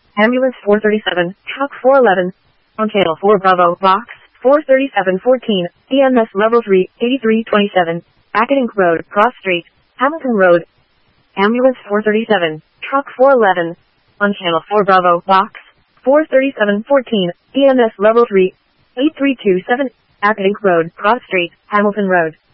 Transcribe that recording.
Ambulance 437, Truck 411. On Channel 4 Bravo, Box 43714, EMS Level 3, 8327. Acadink Road, Cross Street, Hamilton Road. Ambulance 437, Truck 411. On Channel 4 Bravo, Box 43714, EMS Level 3, 8327. Acadink Road, Cross Street, Hamilton Road.